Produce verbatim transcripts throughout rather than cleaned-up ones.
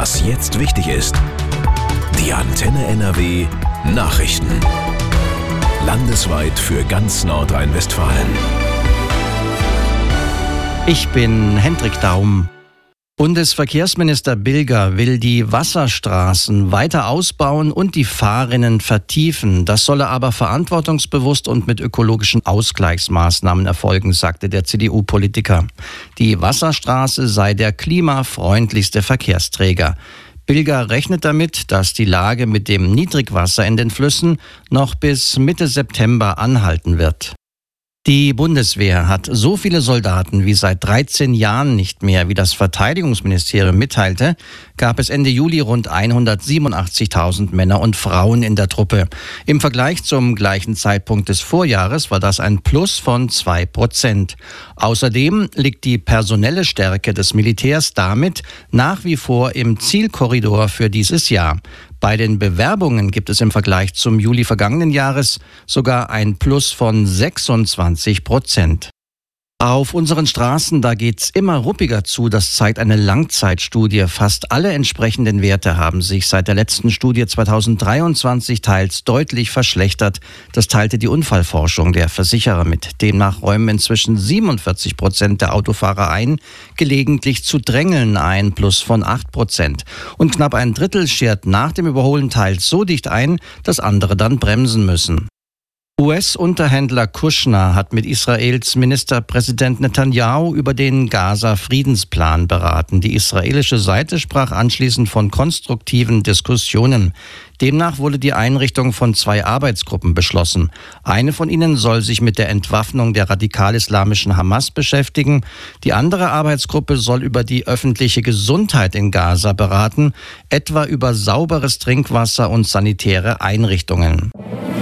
Was jetzt wichtig ist. Die Antenne N R W Nachrichten. Landesweit für ganz Nordrhein-Westfalen. Ich bin Hendrik Daum. Bundesverkehrsminister Bilger will die Wasserstraßen weiter ausbauen und die Fahrrinnen vertiefen. Das solle aber verantwortungsbewusst und mit ökologischen Ausgleichsmaßnahmen erfolgen, sagte der C D U-Politiker. Die Wasserstraße sei der klimafreundlichste Verkehrsträger. Bilger rechnet damit, dass die Lage mit dem Niedrigwasser in den Flüssen noch bis Mitte September anhalten wird. Die Bundeswehr hat so viele Soldaten wie seit dreizehn Jahren nicht mehr, wie das Verteidigungsministerium mitteilte, gab es Ende Juli rund hundertsiebenundachtzigtausend Männer und Frauen in der Truppe. Im Vergleich zum gleichen Zeitpunkt des Vorjahres war das ein Plus von zwei Prozent. Außerdem liegt die personelle Stärke des Militärs damit nach wie vor im Zielkorridor für dieses Jahr. Bei den Bewerbungen gibt es im Vergleich zum Juli vergangenen Jahres sogar ein Plus von sechsundzwanzig Prozent. Auf unseren Straßen, da geht's immer ruppiger zu, das zeigt eine Langzeitstudie. Fast alle entsprechenden Werte haben sich seit der letzten Studie zweitausenddreiundzwanzig teils deutlich verschlechtert. Das teilte die Unfallforschung der Versicherer mit. Demnach räumen inzwischen siebenundvierzig Prozent der Autofahrer ein, gelegentlich zu drängeln ein Plus von acht Prozent. Und knapp ein Drittel schert nach dem Überholen teils so dicht ein, dass andere dann bremsen müssen. U S-Unterhändler Kushner hat mit Israels Ministerpräsident Netanyahu über den Gaza-Friedensplan beraten. Die israelische Seite sprach anschließend von konstruktiven Diskussionen. Demnach wurde die Einrichtung von zwei Arbeitsgruppen beschlossen. Eine von ihnen soll sich mit der Entwaffnung der radikal-islamischen Hamas beschäftigen. Die andere Arbeitsgruppe soll über die öffentliche Gesundheit in Gaza beraten, etwa über sauberes Trinkwasser und sanitäre Einrichtungen.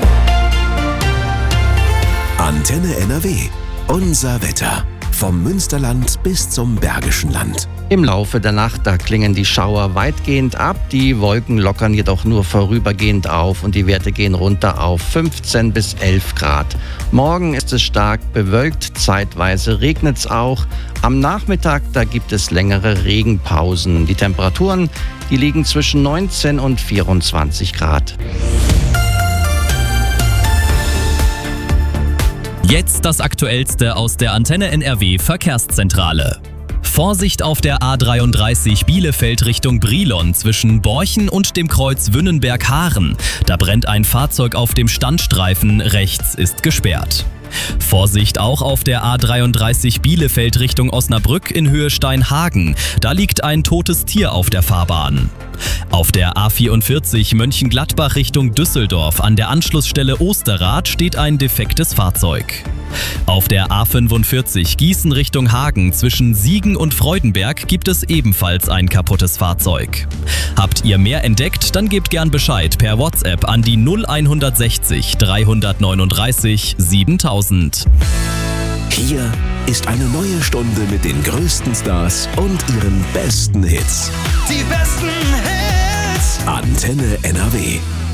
Antenne N R W. Unser Wetter. Vom Münsterland bis zum Bergischen Land. Im Laufe der Nacht, da klingen die Schauer weitgehend ab. Die Wolken lockern jedoch nur vorübergehend auf und die Werte gehen runter auf fünfzehn bis elf Grad. Morgen ist es stark bewölkt, zeitweise regnet es auch. Am Nachmittag, da gibt es längere Regenpausen. Die Temperaturen, die liegen zwischen neunzehn und vierundzwanzig Grad. Jetzt das Aktuellste aus der Antenne N R W Verkehrszentrale. Vorsicht auf der A dreiunddreißig Bielefeld Richtung Brilon zwischen Borchen und dem Kreuz Wünnenberg-Haaren. Da brennt ein Fahrzeug auf dem Standstreifen, rechts ist gesperrt. Vorsicht auch auf der A dreiunddreißig Bielefeld Richtung Osnabrück in Höhe Steinhagen. Da liegt ein totes Tier auf der Fahrbahn. Auf der A vierundvierzig Mönchengladbach Richtung Düsseldorf an der Anschlussstelle Osterrad steht ein defektes Fahrzeug. Auf der A fünfundvierzig Gießen Richtung Hagen zwischen Siegen und Freudenberg gibt es ebenfalls ein kaputtes Fahrzeug. Habt ihr mehr entdeckt, dann gebt gern Bescheid per WhatsApp an die null hundertsechzig dreihundertneununddreißig siebentausend. Hier ist eine neue Stunde mit den größten Stars und ihren besten Hits. Die besten Hits. Antenne N R W.